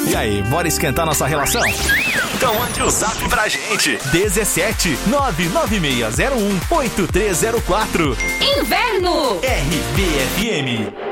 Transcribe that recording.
E aí, bora esquentar nossa relação? Então mande o zap pra gente. 17 99601 8304. Inverno. RBFM.